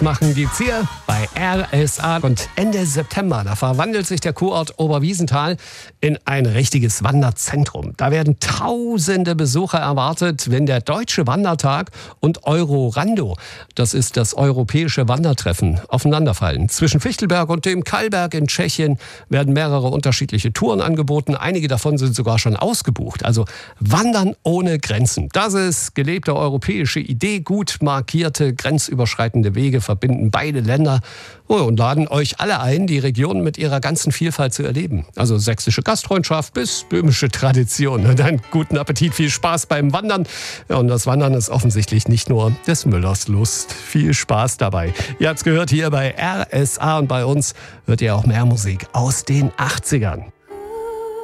machen gibt's hier bei RSA. Und Ende September, da verwandelt sich der Kurort Oberwiesenthal in ein richtiges Wanderzentrum. Da werden tausende Besucher erwartet, wenn der Deutsche Wandertag und Eurorando, das ist das europäische Wandertreffen, aufeinanderfallen. Zwischen Fichtelberg und dem Kallberg in Tschechien werden mehrere unterschiedliche Touren angeboten. Einige davon sind sogar schon ausgebucht. Also Wandern ohne Grenzen. Das ist gelebte europäische Idee. Gut markierte, grenzüberschreitende Wege verbinden beide Länder und laden euch alle ein, die Region mit ihrer ganzen Vielfalt zu erleben. Also sächsische Gastfreundschaft bis böhmische Tradition. Und dann guten Appetit, viel Spaß beim Wandern. Ja, und das Wandern ist offensichtlich nicht nur des Müllers Lust. Viel Spaß dabei. Ihr habt's gehört hier bei RSA und bei uns hört ihr auch mehr Musik aus den 80ern.